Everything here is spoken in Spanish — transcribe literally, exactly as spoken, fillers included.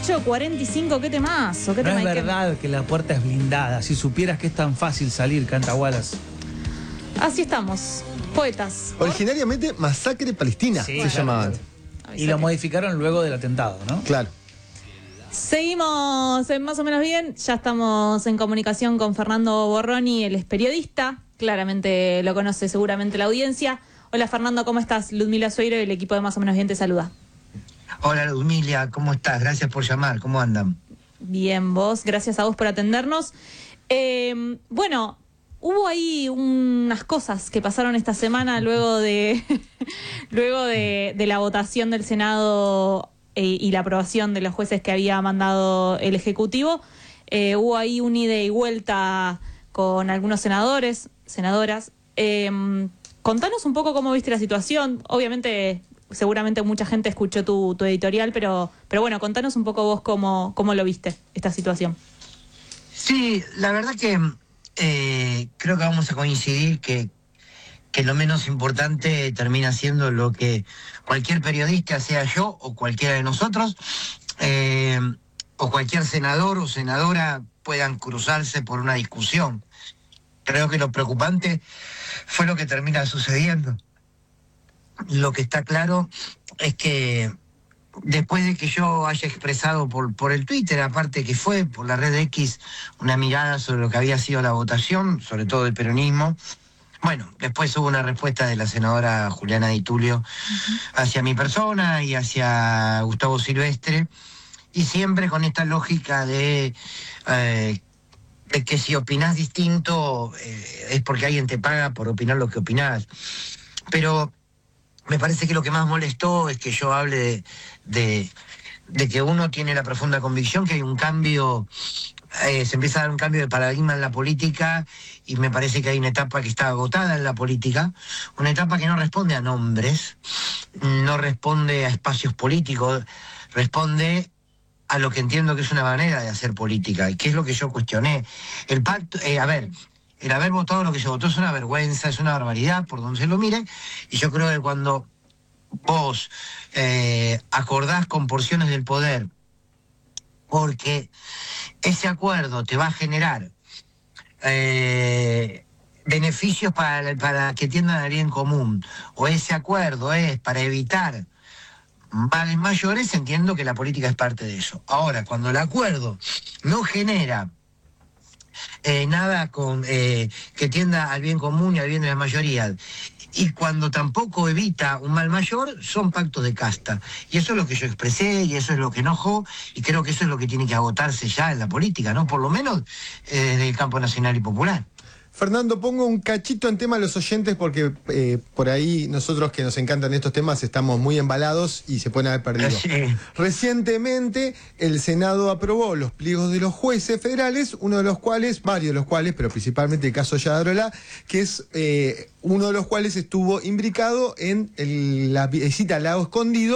ocho cuarenta y cinco, qué temazo, qué No tema. es y qué- verdad que la puerta es blindada. Si supieras que es tan fácil salir, canta Wallace. Así estamos, poetas. Originariamente Masacre Palestina Sí, se claro, llamaba claro. antes. Y lo modificaron luego del atentado, ¿no? Claro. Seguimos en Más o Menos Bien, ya estamos en comunicación con Fernando Borroni, él es periodista, claramente lo conoce seguramente la audiencia. Hola Fernando, ¿cómo estás? Ludmila Sueiro y el equipo de Más o Menos Bien te saluda. Hola Ludmila, ¿cómo estás? Gracias por llamar, ¿cómo andan? Bien, vos, gracias a vos por atendernos. Eh, bueno, hubo ahí unas cosas que pasaron esta semana luego de, luego de, de la votación del Senado eh, y la aprobación de los jueces que había mandado el Ejecutivo. Eh, hubo ahí un ida y vuelta con algunos senadores, senadoras. Eh, contanos un poco cómo viste la situación. Obviamente, seguramente mucha gente escuchó tu, tu editorial, pero, pero bueno, contanos un poco vos cómo, cómo lo viste, esta situación. Sí, la verdad que eh, creo que vamos a coincidir que, que lo menos importante termina siendo lo que cualquier periodista, sea yo o cualquiera de nosotros, eh, o cualquier senador o senadora puedan cruzarse por una discusión. Creo que lo preocupante fue lo que termina sucediendo. Lo que está claro es que después de que yo haya expresado por, por el Twitter, aparte que fue por la red X, una mirada sobre lo que había sido la votación, sobre todo el peronismo, bueno, después hubo una respuesta de la senadora Juliana Di Tulio uh-huh. hacia mi persona y hacia Gustavo Silvestre, y siempre con esta lógica de, eh, de que si opinás distinto eh, es porque alguien te paga por opinar lo que opinás. Pero me parece que lo que más molestó es que yo hable de, de, de que uno tiene la profunda convicción que hay un cambio, eh, se empieza a dar un cambio de paradigma en la política, y me parece que hay una etapa que está agotada en la política, una etapa que no responde a nombres, no responde a espacios políticos, responde a lo que entiendo que es una manera de hacer política, y que es lo que yo cuestioné. El pacto, eh, a ver... El haber votado lo que se votó es una vergüenza, es una barbaridad, por donde se lo mire, y yo creo que cuando vos eh, acordás con porciones del poder, porque ese acuerdo te va a generar eh, beneficios para, para que tiendan al bien común, o ese acuerdo es para evitar males mayores, entiendo que la política es parte de eso. Ahora, cuando el acuerdo no genera Eh, nada con eh, que tienda al bien común y al bien de la mayoría, y cuando tampoco evita un mal mayor, son pactos de casta. Y eso es lo que yo expresé, y eso es lo que enojó, y creo que eso es lo que tiene que agotarse ya en la política, ¿no? Por lo menos eh, desde el campo nacional y popular. Fernando, pongo un cachito en tema a los oyentes porque eh, por ahí nosotros que nos encantan estos temas estamos muy embalados y se pueden haber perdido. Sí. Recientemente el Senado aprobó los pliegos de los jueces federales, uno de los cuales, varios de los cuales, pero principalmente el caso Yadrola, que es eh, uno de los cuales estuvo imbricado en el, la visita al lago Escondido